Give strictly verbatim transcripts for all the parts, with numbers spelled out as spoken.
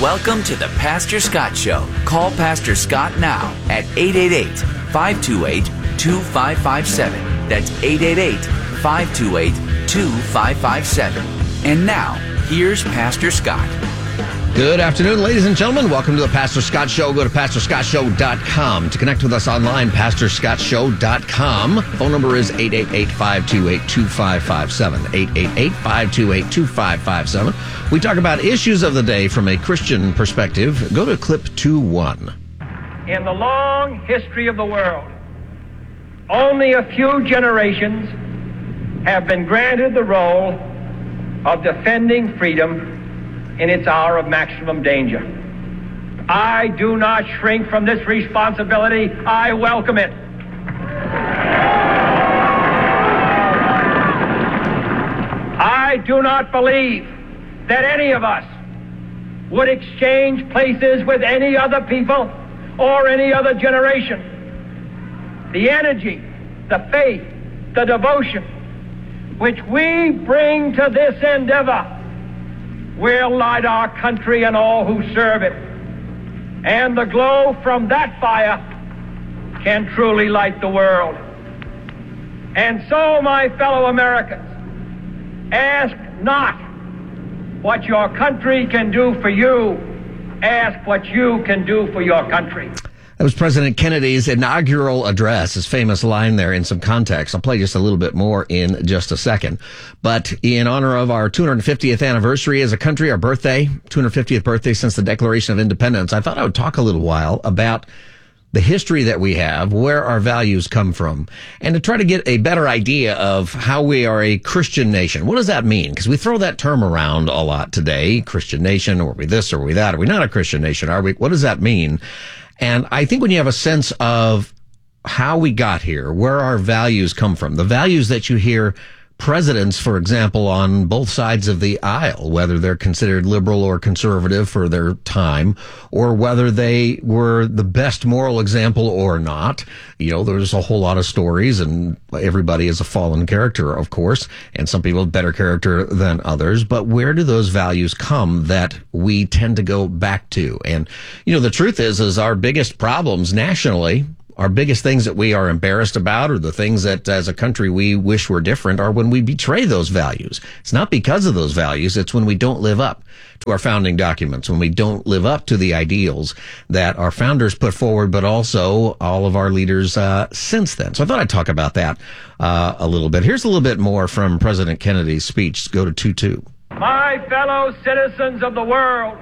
Welcome to the Pastor Scott Show. Call Pastor Scott now at eight eight eight, five two eight, two five five seven. That's eight eight eight, five two eight, two five five seven. And now, here's Pastor Scott. Good afternoon, ladies and gentlemen. Welcome to the Pastor Scott Show. Go to pastor scott show dot com. To connect with us online, pastor scott show dot com. Phone number is eight eight eight, five two eight, two five five seven. eight eight eight, five two eight, two five five seven. We talk about issues of the day from a Christian perspective. Go to clip two one. In the long history of the world, only a few generations have been granted the role of defending freedom in its hour of maximum danger. I do not shrink from this responsibility. I welcome it. I do not believe that any of us would exchange places with any other people or any other generation. The energy, the faith, the devotion which we bring to this endeavor will light our country and all who serve it. And the glow from that fire can truly light the world. And so, my fellow Americans, ask not what your country can do for you. Ask what you can do for your country. That was President Kennedy's inaugural address, his famous line there in some context. I'll play just a little bit more in just a second. But in honor of our two hundred fiftieth anniversary as a country, our birthday, two hundred fiftieth birthday since the Declaration of Independence, I thought I would talk a little while about the history that we have, where our values come from, and to try to get a better idea of how we are a Christian nation. What does that mean? Because we throw that term around a lot today. Christian nation, or are we this, or are we that? Are we not a Christian nation? Are we? What does that mean? And I think when you have a sense of how we got here, where our values come from, the values that you hear presidents, for example, on both sides of the aisle, whether they're considered liberal or conservative for their time, or whether they were the best moral example or not. You know, there's a whole lot of stories, and everybody is a fallen character, of course, and some people have better character than others. But where do those values come that we tend to go back to? And, you know, the truth is, is our biggest problems nationally, our biggest things that we are embarrassed about, or the things that as a country we wish were different, are when we betray those values. It's not because of those values. It's when we don't live up to our founding documents, when we don't live up to the ideals that our founders put forward, but also all of our leaders uh, since then. So I thought I'd talk about that uh, a little bit. Here's a little bit more from President Kennedy's speech. Go to two two. My fellow citizens of the world,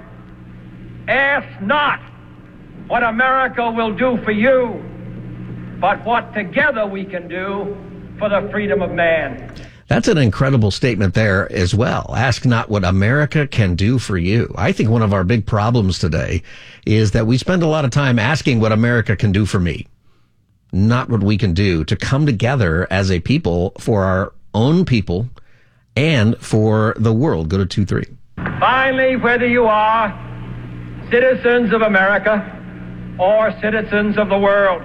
ask not what America will do for you, but what together we can do for the freedom of man. That's an incredible statement there as well. Ask not what America can do for you. I think one of our big problems today is that we spend a lot of time asking what America can do for me, not what we can do to come together as a people for our own people and for the world. Go to two three. Finally, whether you are citizens of America or citizens of the world,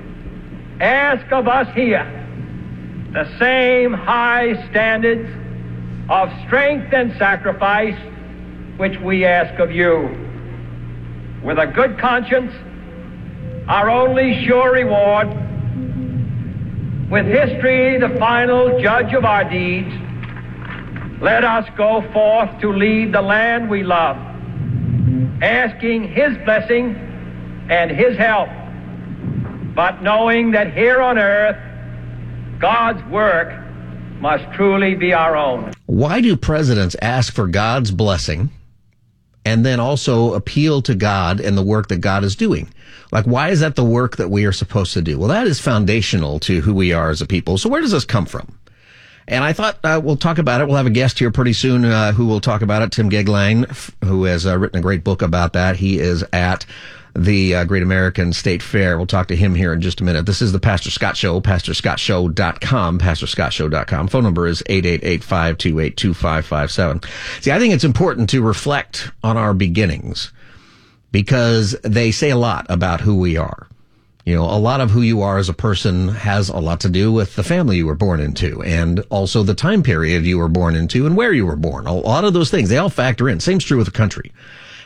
ask of us here the same high standards of strength and sacrifice which we ask of you. With a good conscience, our only sure reward, with history the final judge of our deeds, let us go forth to lead the land we love, asking his blessing and his help, but knowing that here on earth, God's work must truly be our own. Why do presidents ask for God's blessing and then also appeal to God and the work that God is doing? Like, why is that the work that we are supposed to do? Well, that is foundational to who we are as a people. So where does this come from? And I thought uh, we'll talk about it. We'll have a guest here pretty soon uh, who will talk about it, Tim Goeglein, who has uh, written a great book about that. He is at the uh, Great American State Fair. We'll talk to him here in just a minute. This is the Pastor Scott Show, pastor scott show dot com, pastor scott show dot com. Phone number is eight eight eight, five two eight, two five five seven. See, I think it's important to reflect on our beginnings because they say a lot about who we are. You know, a lot of who you are as a person has a lot to do with the family you were born into and also the time period you were born into and where you were born. A lot of those things, they all factor in. Same's true with the country.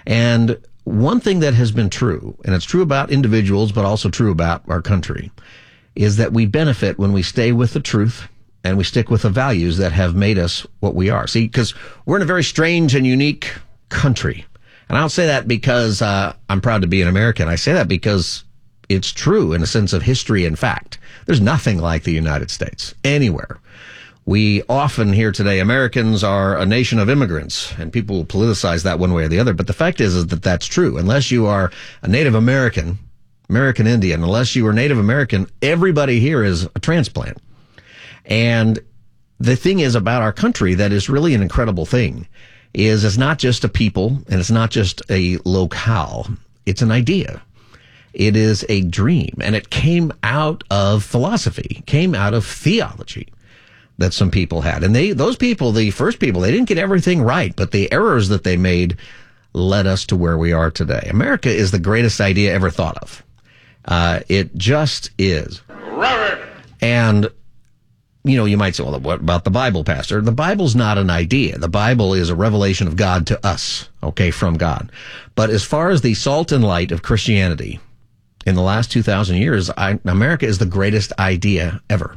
And one thing that has been true, and it's true about individuals, but also true about our country, is that we benefit when we stay with the truth and we stick with the values that have made us what we are. See, because we're in a very strange and unique country. And I don't say that because uh, I'm proud to be an American. I say that because it's true in a sense of history and fact. There's nothing like the United States anywhere. We often hear today Americans are a nation of immigrants, and people will politicize that one way or the other. But the fact is, is that that's true. Unless you are a Native American, American Indian, unless you are Native American, everybody here is a transplant. And the thing is about our country that is really an incredible thing is it's not just a people and it's not just a locale. It's an idea. It is a dream, and it came out of philosophy, came out of theology that some people had. And they, those people, the first people, they didn't get everything right, but the errors that they made led us to where we are today. America is the greatest idea ever thought of. Uh, it just is. Robert. And, you know, you might say, well, what about the Bible, Pastor? The Bible's not an idea. The Bible is a revelation of God to us, okay, from God. But as far as the salt and light of Christianity in the last two thousand years, I, America is the greatest idea ever.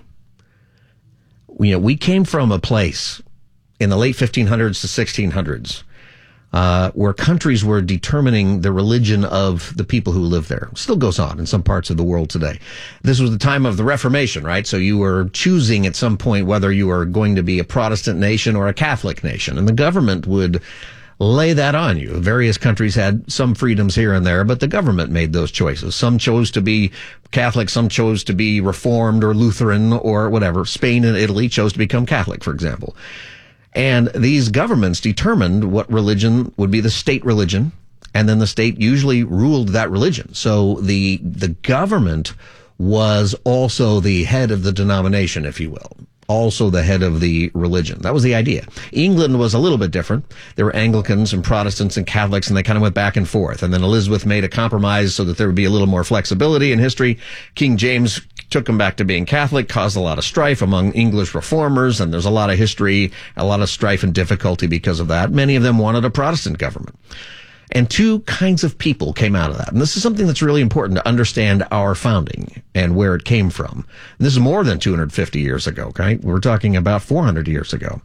You know, we came from a place in the late fifteen hundreds to sixteen hundreds uh, where countries were determining the religion of the people who lived there. Still goes on in some parts of the world today. This was the time of the Reformation, right? So you were choosing at some point whether you were going to be a Protestant nation or a Catholic nation, and the government would lay that on you. Various countries had some freedoms here and there, but the government made those choices. Some chose to be Catholic, some chose to be Reformed or Lutheran or whatever. Spain and Italy chose to become Catholic, for example. And these governments determined what religion would be the state religion, and then the state usually ruled that religion. So the the government was also the head of the denomination, if you will. Also the head of the religion. That was the idea. England was a little bit different. There were Anglicans and Protestants and Catholics, and they kind of went back and forth. And then Elizabeth made a compromise so that there would be a little more flexibility in history. King James took them back to being Catholic, caused a lot of strife among English reformers, and there's a lot of history, a lot of strife and difficulty because of that. Many of them wanted a Protestant government. And two kinds of people came out of that. And this is something that's really important to understand our founding and where it came from. And this is more than two hundred fifty years ago, okay? We're talking about four hundred years ago,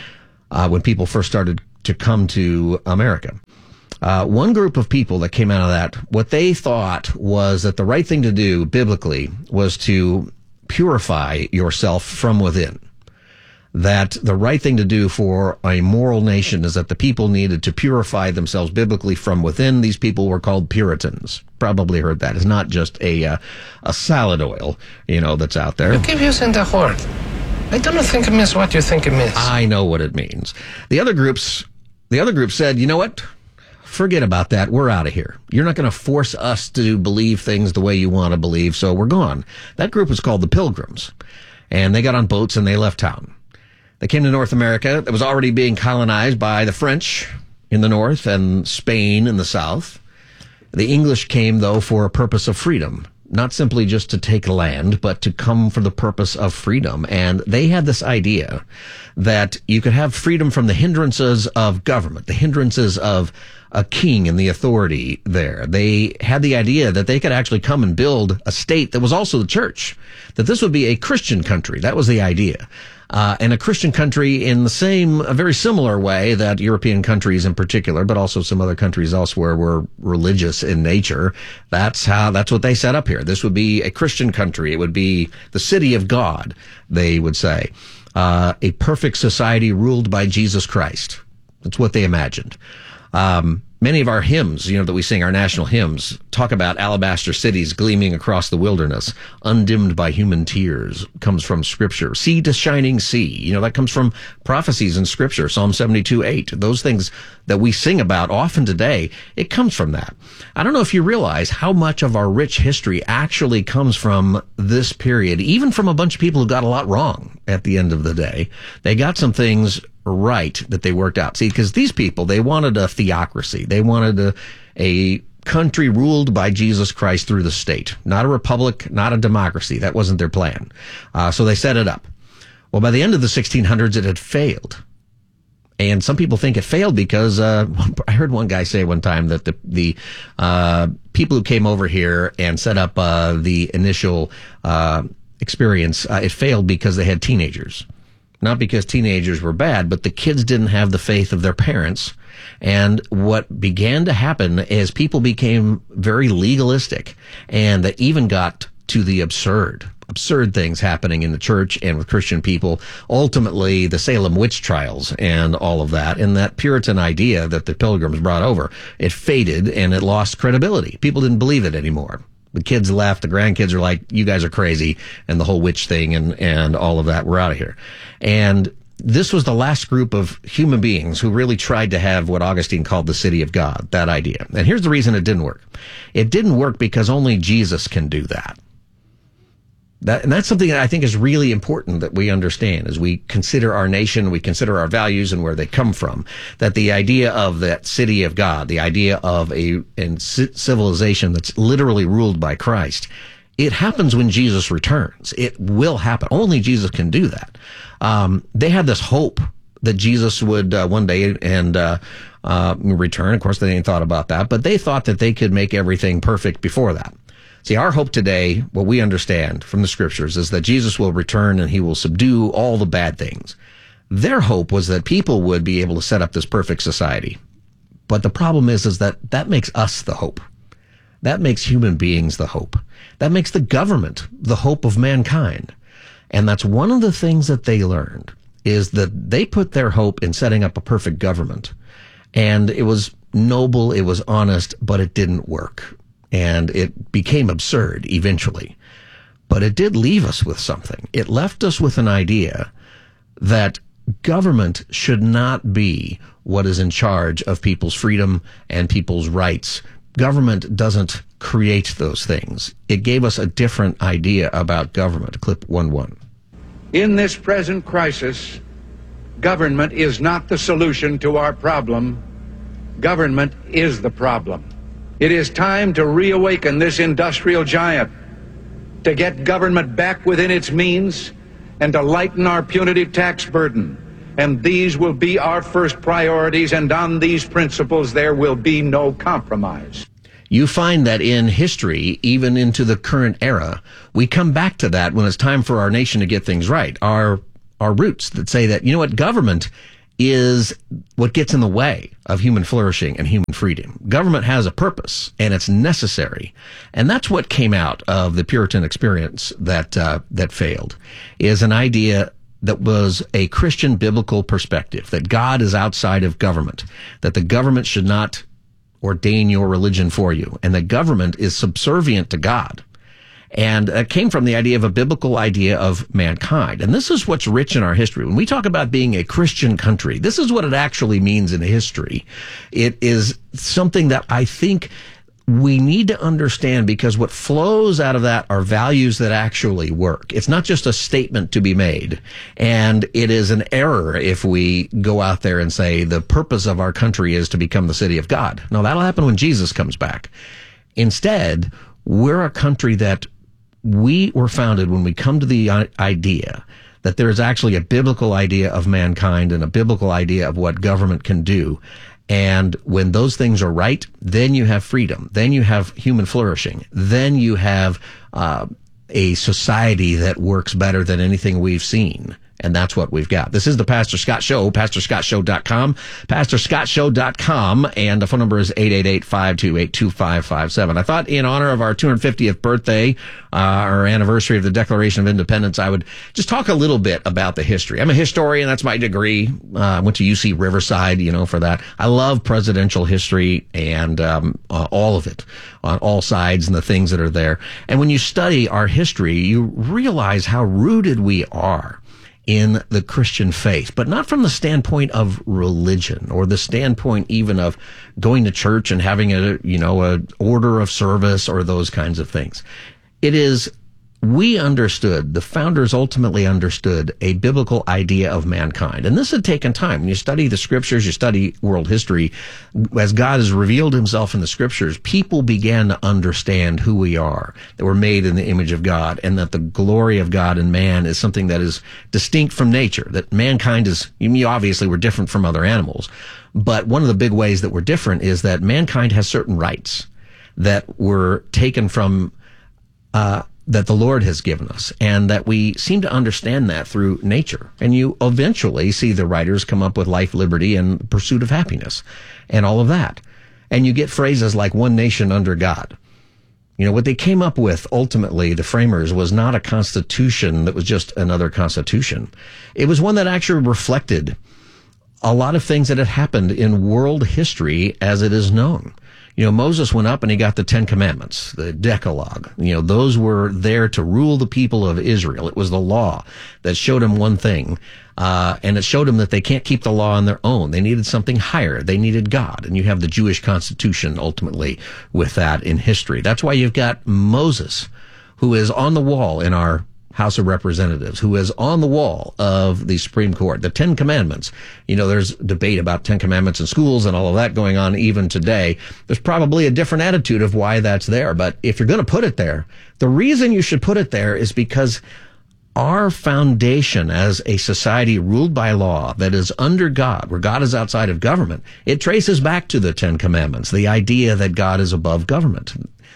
uh, when people first started to come to America. Uh, one group of people that came out of that, what they thought was that the right thing to do biblically was to purify yourself from within. That the right thing to do for a moral nation is that the people needed to purify themselves biblically from within. These people were called Puritans. Probably heard that. It's not just a uh, a salad oil, you know, that's out there. You keep using the word. I don't think it means what you think it means. I know what it means. The other groups, the other group said, you know what? Forget about that. We're out of here. You're not going to force us to believe things the way you want to believe, so we're gone. That group was called the Pilgrims, and they got on boats and they left town. They came to North America that was already being colonized by the French in the north and Spain in the south. The English came, though, for a purpose of freedom, not simply just to take land, but to come for the purpose of freedom. And they had this idea that you could have freedom from the hindrances of government, the hindrances of a king and the authority there. They had the idea that they could actually come and build a state that was also the church, that this would be a Christian country. That was the idea. Uh, and a Christian country in the same, a very similar way that European countries in particular, but also some other countries elsewhere were religious in nature. That's how, that's what they set up here. This would be a Christian country. It would be the city of God, they would say. Uh, a perfect society ruled by Jesus Christ. That's what they imagined. Um, many of our hymns, you know, that we sing, our national hymns, talk about alabaster cities gleaming across the wilderness, undimmed by human tears, comes from Scripture. Sea to shining sea, you know, that comes from prophecies in Scripture, Psalm seventy-two eight. Those things that we sing about often today, it comes from that. I don't know if you realize how much of our rich history actually comes from this period, even from a bunch of people who got a lot wrong at the end of the day. They got some things right that they worked out. See, because these people, they wanted a theocracy. They wanted a, a country ruled by Jesus Christ through the state, not a republic, not a democracy. That wasn't their plan. Uh, so they set it up. Well, by the end of the sixteen hundreds, it had failed. And some people think it failed because uh, I heard one guy say one time that the the uh, people who came over here and set up uh, the initial uh, experience, uh, it failed because they had teenagers. Not because teenagers were bad, but the kids didn't have the faith of their parents. And what began to happen is people became very legalistic, and that even got to the absurd. Absurd things happening in the church and with Christian people. Ultimately, the Salem witch trials and all of that, and that Puritan idea that the Pilgrims brought over, it faded and it lost credibility. People didn't believe it anymore. The kids left. The grandkids are like, you guys are crazy, and the whole witch thing and, and all of that, we're out of here. And this was the last group of human beings who really tried to have what Augustine called the city of God, that idea. And here's the reason it didn't work. It didn't work because only Jesus can do that. That, and that's something that I think is really important that we understand as we consider our nation, we consider our values and where they come from. That the idea of that city of God, the idea of a, a civilization that's literally ruled by Christ, it happens when Jesus returns. It will happen. Only Jesus can do that. Um, they had this hope that Jesus would uh, one day and uh, uh, return. Of course, they didn't thought about that, but they thought that they could make everything perfect before that. See, our hope today, what we understand from the scriptures, is that Jesus will return and he will subdue all the bad things. Their hope was that people would be able to set up this perfect society. But the problem is, is that that makes us the hope. That makes human beings the hope. That makes the government the hope of mankind. And that's one of the things that they learned, is that they put their hope in setting up a perfect government. And it was noble, it was honest, but it didn't work. And it became absurd eventually. But it did leave us with something. It left us with an idea that government should not be what is in charge of people's freedom and people's rights. Government doesn't create those things. It gave us a different idea about government. Clip one one. In this present crisis, government is not the solution to our problem. Government is the problem. It is time to reawaken this industrial giant, to get government back within its means, and to lighten our punitive tax burden. And these will be our first priorities, and on these principles there will be no compromise. You find that in history, even into the current era, we come back to that when it's time for our nation to get things right. Our, our roots that say that, you know what, government is what gets in the way of human flourishing and human freedom. Government has a purpose, and it's necessary. And that's what came out of the Puritan experience that uh, that failed, is an idea that was a Christian biblical perspective, that God is outside of government, that the government should not ordain your religion for you, and that government is subservient to God. And it came from the idea of a biblical idea of mankind. And this is what's rich in our history. When we talk about being a Christian country, this is what it actually means in history. It is something that I think we need to understand, because what flows out of that are values that actually work. It's not just a statement to be made. And it is an error if we go out there and say the purpose of our country is to become the city of God. No, that'll happen when Jesus comes back. Instead, we're a country that we were founded when we come to the idea that there is actually a biblical idea of mankind and a biblical idea of what government can do. And when those things are right, then you have freedom. Then you have human flourishing. Then you have uh, a society that works better than anything we've seen. And that's what we've got. This is the Pastor Scott Show, pastor scott show dot com, pastor scott show dot com, and the phone number is eight eight eight, five two eight, two five five seven. I thought in honor of our two hundred fiftieth birthday, uh, our anniversary of the Declaration of Independence, I would just talk a little bit about the history. I'm a historian. That's my degree. Uh, I went to U C Riverside, you know, for that. I love presidential history and um, uh, all of it on all sides and the things that are there. And when you study our history, you realize how rooted we are in the Christian faith, but not from the standpoint of religion or the standpoint even of going to church and having a, you know, a order of service or those kinds of things. It is we understood, the founders ultimately understood a biblical idea of mankind. And this had taken time. When you study the scriptures, you study world history, as God has revealed himself in the scriptures, people began to understand who we are, that we're made in the image of God, and that the glory of God in man is something that is distinct from nature, that mankind is, I mean, obviously we're different from other animals, but one of the big ways that we're different is that mankind has certain rights that were taken from, uh, that the Lord has given us, and that we seem to understand that through nature. And you eventually see the writers come up with life, liberty, and pursuit of happiness, and all of that. And you get phrases like one nation under God. You know, what they came up with, ultimately, the framers, was not a constitution that was just another constitution. It was one that actually reflected a lot of things that had happened in world history as it is known. You know, Moses went up and he got the Ten Commandments, the Decalogue. You know, those were there to rule the people of Israel. It was the law that showed him one thing, uh, and it showed him that they can't keep the law on their own. They needed something higher. They needed God. And you have the Jewish Constitution, ultimately, with that in history. That's why you've got Moses, who is on the wall in our House of Representatives, who is on the wall of the Supreme Court. The Ten Commandments. You know, there's debate about Ten Commandments in schools and all of that going on even today. There's probably a different attitude of why that's there. But if you're going to put it there, the reason you should put it there is because our foundation as a society ruled by law that is under God, where God is outside of government, it traces back to the Ten Commandments, the idea that God is above government.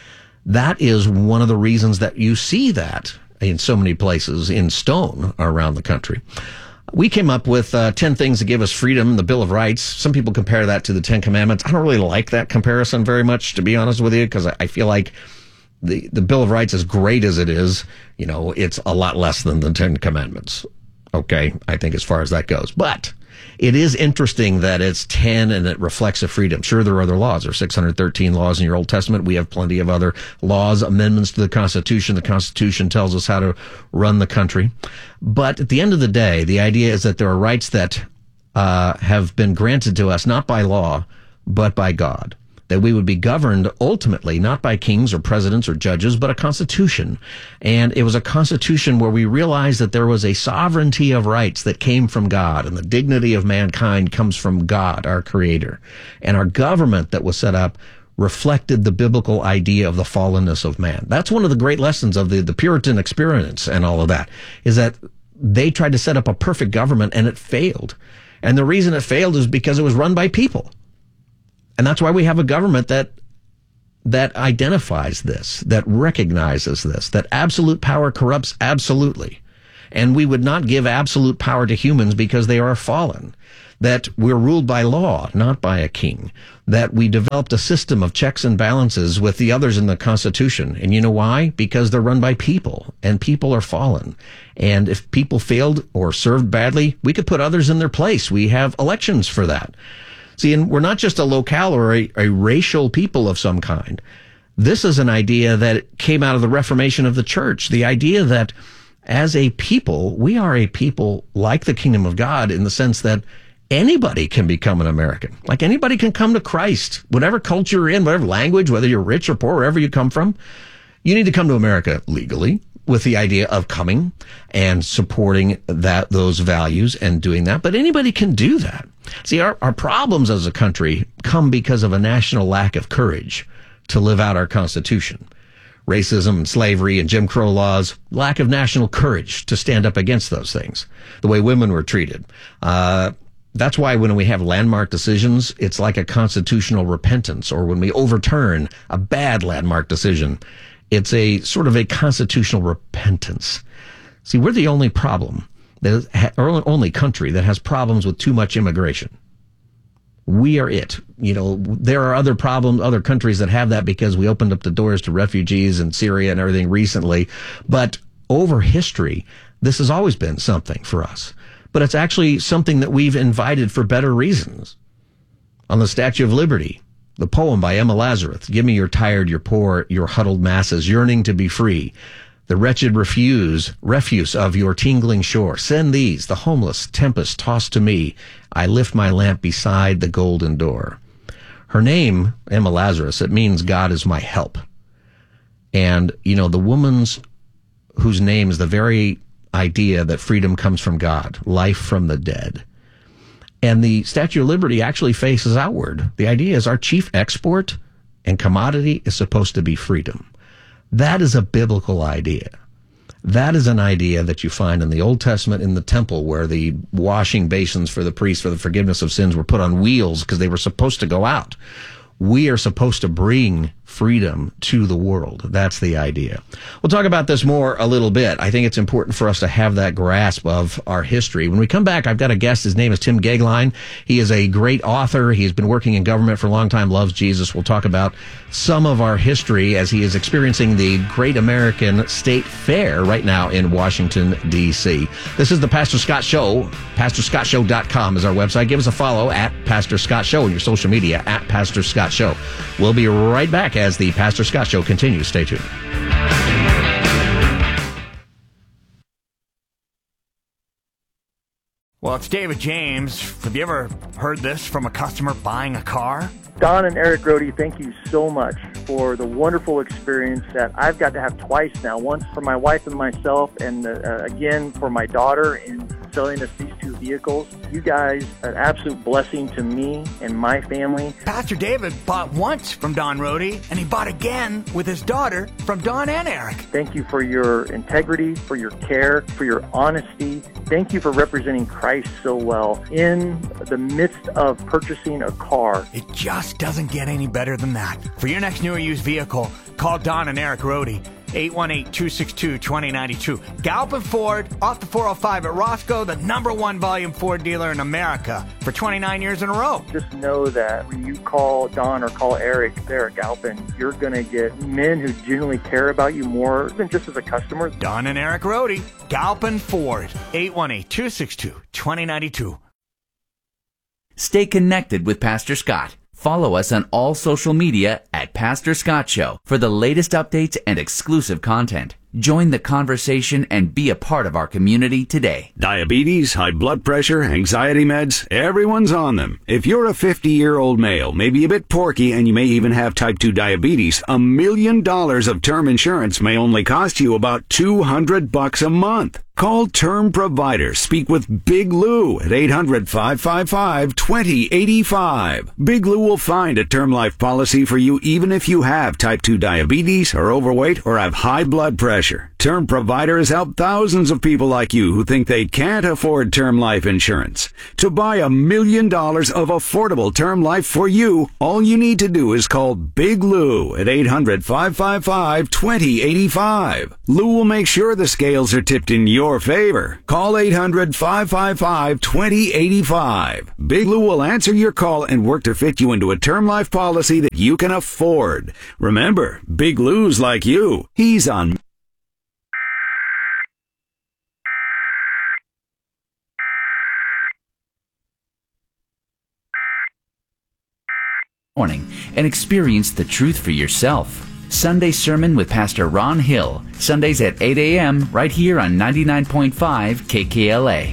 That is one of the reasons that you see that in so many places in stone around the country. We came up with uh, ten things that give us freedom, the Bill of Rights. Some people compare that to the Ten Commandments. I don't really like that comparison very much, to be honest with you, because I feel like the, the Bill of Rights, as great as it is, you know, it's a lot less than the Ten Commandments. Okay, I think as far as that goes. But it is interesting that it's ten and it reflects a freedom. Sure, there are other laws. There are six hundred thirteen laws in your Old Testament. We have plenty of other laws, amendments to the Constitution. The Constitution tells us how to run the country. But at the end of the day, the idea is that there are rights that uh, have been granted to us not by law, but by God. That we would be governed ultimately not by kings or presidents or judges, but a constitution. And it was a constitution where we realized that there was a sovereignty of rights that came from God, and the dignity of mankind comes from God, our creator. And our government that was set up reflected the biblical idea of the fallenness of man. That's one of the great lessons of the, the Puritan experience and all of that, is that they tried to set up a perfect government and it failed. And the reason it failed is because it was run by people. And that's why we have a government that that identifies this, that recognizes this, that absolute power corrupts absolutely. And we would not give absolute power to humans because they are fallen. That we're ruled by law, not by a king. That we developed a system of checks and balances with the others in the Constitution. And you know why? Because they're run by people, and people are fallen. And if people failed or served badly, we could put others in their place. We have elections for that. See, and we're not just a locale or a, a racial people of some kind. This is an idea that came out of the Reformation of the church. The idea that as a people, we are a people like the kingdom of God in the sense that anybody can become an American. Like anybody can come to Christ, whatever culture you're in, whatever language, whether you're rich or poor, wherever you come from. You need to come to America legally, with the idea of coming and supporting that, those values and doing that. But anybody can do that. See, our, our problems as a country come because of a national lack of courage to live out our Constitution. Racism and slavery and Jim Crow laws, lack of national courage to stand up against those things. The way women were treated. Uh, that's why when we have landmark decisions, it's like a constitutional repentance, or when we overturn a bad landmark decision, it's a sort of a constitutional repentance. See, we're the only problem, that or only country that has problems with too much immigration. We are it. You know, there are other problems, other countries that have that because we opened up the doors to refugees in Syria and everything recently. But over history, this has always been something for us. But it's actually something that we've invited for better reasons. On the Statue of Liberty, the poem by Emma Lazarus, give me your tired, your poor, your huddled masses, yearning to be free. The wretched refuse, refuse of your tingling shore. Send these, the homeless tempest tossed to me. I lift my lamp beside the golden door. Her name, Emma Lazarus, it means God is my help. And, you know, the woman's whose name is the very idea that freedom comes from God, life from the dead. And the Statue of Liberty actually faces outward. The idea is our chief export and commodity is supposed to be freedom. That is a biblical idea. That is an idea that you find in the Old Testament in the temple, where the washing basins for the priests for the forgiveness of sins were put on wheels because they were supposed to go out. We are supposed to bring freedom to the world. That's the idea. We'll talk about this more a little bit. I think it's important for us to have that grasp of our history. When we come back, I've got a guest. His name is Tim Goeglein. He is a great author. He's been working in government for a long time, loves Jesus. We'll talk about some of our history as he is experiencing the Great American State Fair right now in Washington, D C. This is the Pastor Scott Show. Pastor Scott Show dot com is our website. Give us a follow at Pastor Scott Show on your social media at Pastor Scott Show. We'll be right back as the Pastor Scott Show continues. Stay tuned. Well, it's David James. Have you ever heard this from a customer buying a car? Don and Eric Rohde, thank you so much for the wonderful experience that I've got to have twice now. Once for my wife and myself, and uh, again for my daughter in selling us these two vehicles. You guys are an absolute blessing to me and my family. Pastor David bought once from Don Rohde, and he bought again with his daughter from Don and Eric. Thank you for your integrity, for your care, for your honesty. Thank you for representing Christ so well in the midst of purchasing a car. It just doesn't get any better than that. For your next new or used vehicle, call Don and Eric Rohde. eight one eight, two six two, two zero nine two. Galpin Ford, off the four oh five at Roscoe, the number one volume Ford dealer in America for twenty-nine years in a row. Just know that when you call Don or call Eric there at Galpin, you're going to get men who genuinely care about you more than just as a customer. Don and Eric Rohde, Galpin Ford, eight one eight, two six two, two zero nine two. Stay connected with Pastor Scott. Follow us on all social media at Pastor Scott Show for the latest updates and exclusive content. Join the conversation and be a part of our community today. Diabetes, high blood pressure, anxiety meds, everyone's on them. If you're a fifty-year-old male, maybe a bit porky, and you may even have type two diabetes, a million dollars of term insurance may only cost you about two hundred bucks a month. Call Term Provider. Speak with Big Lou at eight hundred, five five five, two zero eight five. Big Lou will find a term life policy for you even if you have type two diabetes, are overweight, or have high blood pressure. Term Provider has helped thousands of people like you who think they can't afford term life insurance. To buy a million dollars of affordable term life for you, all you need to do is call Big Lou at eight hundred, five five five, two zero eight five. Lou will make sure the scales are tipped in your favor. Call eight hundred, five five five, two zero eight five. Big Lou will answer your call and work to fit you into a term life policy that you can afford. Remember, Big Lou's like you. He's on Morning and experience the truth for yourself. Sunday Sermon with Pastor Ron Hill. Sundays at eight a.m. right here on ninety-nine point five K K L A.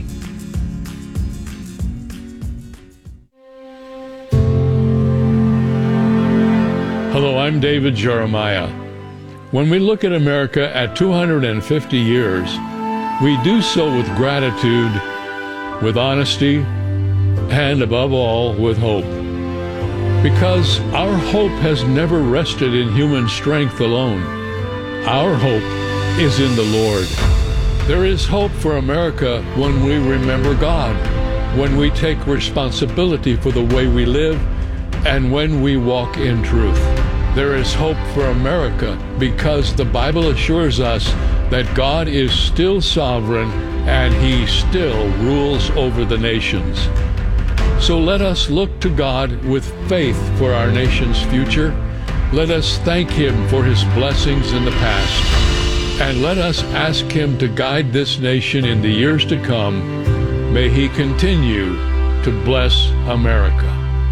Hello, I'm David Jeremiah. When we look at America at two hundred fifty years, we do so with gratitude, with honesty, and above all, with hope. Because our hope has never rested in human strength alone. Our hope is in the Lord. There is hope for America when we remember God, when we take responsibility for the way we live, and when we walk in truth. There is hope for America because the Bible assures us that God is still sovereign and He still rules over the nations. So let us look to God with faith for our nation's future. Let us thank Him for His blessings in the past. And let us ask Him to guide this nation in the years to come. May He continue to bless America.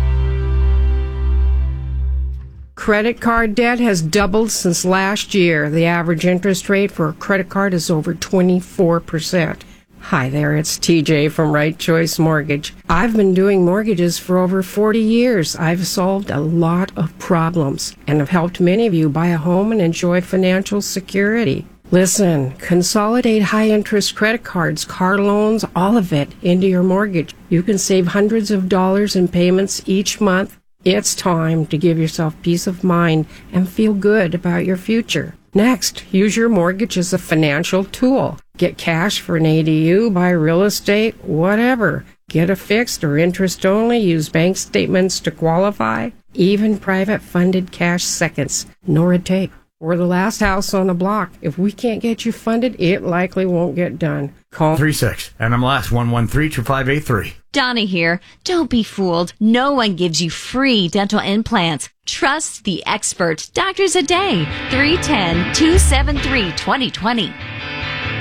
Credit card debt has doubled since last year. The average interest rate for a credit card is over twenty-four percent. Hi there, it's T J from Right Choice Mortgage. I've been doing mortgages for over forty years. I've solved a lot of problems and have helped many of you buy a home and enjoy financial security. Listen, consolidate high-interest credit cards, car loans, all of it into your mortgage. You can save hundreds of dollars in payments each month. It's time to give yourself peace of mind and feel good about your future. Next, use your mortgage as a financial tool. Get cash for an A D U, buy real estate, whatever. Get a fixed or interest only, use bank statements to qualify. Even private funded cash seconds. No red tape. We're the last house on the block. If we can't get you funded, it likely won't get done. Call three six and I'm last one one three two five eight three. Donna here. Don't be fooled. No one gives you free dental implants. Trust the expert. Doctors a day. three one zero, two seven three, two zero two zero.